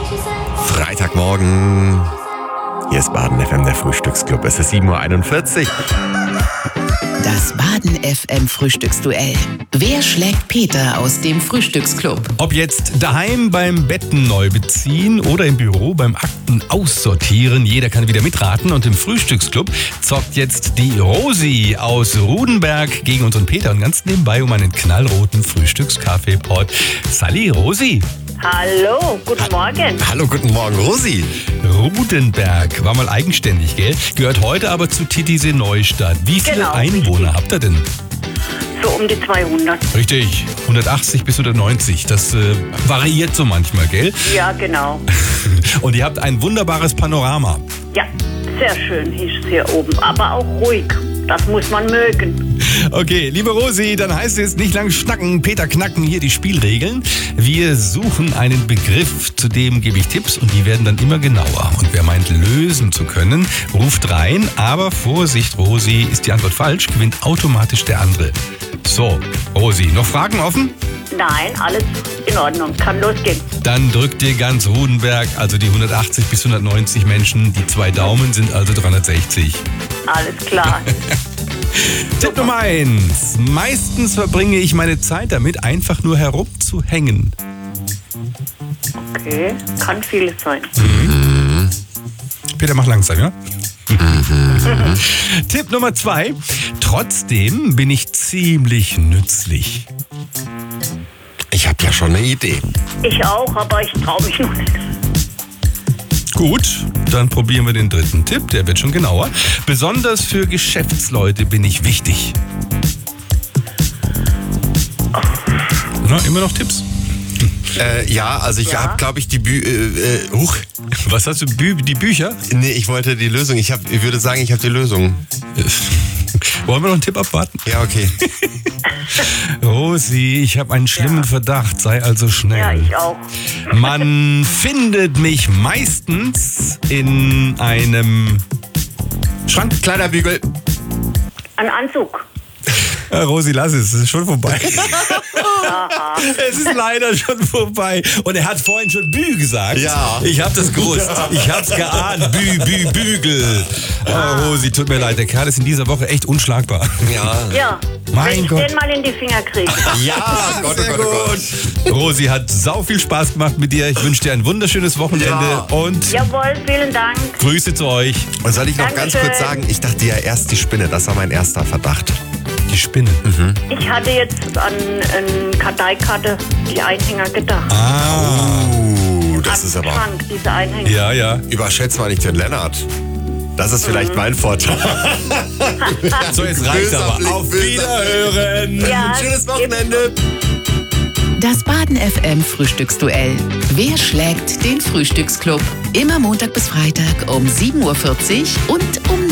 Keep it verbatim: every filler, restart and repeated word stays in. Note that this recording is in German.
Freitagmorgen. Hier ist Baden F M, der Frühstücksclub. Es ist sieben Uhr einundvierzig. Das Baden F M Frühstücksduell. Wer schlägt Peter aus dem Frühstücksclub? Ob jetzt daheim beim Betten neu beziehen oder im Büro beim Akten aussortieren, jeder kann wieder mitraten. Und im Frühstücksclub zockt jetzt die Rosi aus Rudenberg gegen unseren Peter und ganz nebenbei um einen knallroten Frühstückskaffeepot. Sally, Rosi. Hallo, guten Morgen. Hallo, guten Morgen, Rosi. Rudenberg war mal eigenständig, gell? Gehört heute aber zu Titisee Neustadt. Wie viele Genau, Einwohner richtig. habt ihr denn? So um die zweihundert. Richtig, hundertachtzig bis hundertneunzig. Das äh, variiert so manchmal, gell? Ja, genau. Und ihr habt ein wunderbares Panorama. Ja, sehr schön ist hier oben, aber auch ruhig. Das muss man mögen. Okay, liebe Rosi, dann heißt es nicht lang schnacken, Peter knacken, hier die Spielregeln. Wir suchen einen Begriff, zu dem gebe ich Tipps und die werden dann immer genauer. Und wer meint, lösen zu können, ruft rein. Aber Vorsicht, Rosi, ist die Antwort falsch, gewinnt automatisch der andere. So, Rosi, noch Fragen offen? Nein, alles in Ordnung. Kann losgehen. Dann drückt dir ganz Rudenberg, also die hundertachtzig bis hundertneunzig Menschen, die zwei Daumen sind also dreihundertsechzig. Alles klar. Tipp Nummer eins. Meistens verbringe ich meine Zeit damit, einfach nur herumzuhängen. Okay, kann vieles sein. Peter, mach langsam, ja? Tipp Nummer zwei. Trotzdem bin ich ziemlich nützlich. Ich habe ja schon eine Idee. Ich auch, aber ich traue mich noch nicht. Gut, dann probieren wir den dritten Tipp, der wird schon genauer. Besonders für Geschäftsleute bin ich wichtig. Na, immer noch Tipps? Äh, ja, also ich Ja. habe, glaube ich, die Bü... Äh, äh, huch. Was hast du, Bü die Bücher? Nee, ich wollte die Lösung. Ich, hab, ich würde sagen, ich habe die Lösung. Wollen wir noch einen Tipp abwarten? Ja, okay. Rosi, ich habe einen schlimmen Ja. Verdacht, sei also schnell. Ja, ich auch. Man findet mich meistens in einem Schrank, Kleiderbügel. Ein Anzug. Äh, Rosi, lass es, es ist schon vorbei. Es ist leider schon vorbei. Und er hat vorhin schon Bü gesagt. Ja. Ich habe das gewusst. Ich hab's geahnt. Bü, Bü, Bügel. Oh, Rosi, tut mir leid. Der Kerl ist in dieser Woche echt unschlagbar. Ja. Ja, Mein wenn ich Gott. den mal in die Finger kriege. Ja, Gott, oh Sehr Gott, oh Gott. Rosi, hat sau viel Spaß gemacht mit dir. Ich wünsche dir ein wunderschönes Wochenende Ja. und Jawohl, vielen Dank. Grüße zu euch. Und soll ich noch ganz Dankeschön. kurz sagen, ich dachte ja erst die Spinne, das war mein erster Verdacht. Die Spinne. Ich hatte jetzt an eine Karteikarte die Einhänger gedacht. Ah. Uh, das Am ist aber... Schrank, diese Einhänger. Ja, ja. Überschätzt mal nicht den Lennart. Das ist vielleicht mein Vorteil. So, jetzt reicht's Böser aber. Blick, Auf böser Wiederhören. Ja, Schönes Wochenende. Das Baden F M Frühstücksduell. Wer schlägt den Frühstücksclub? Immer Montag bis Freitag um sieben Uhr vierzig und um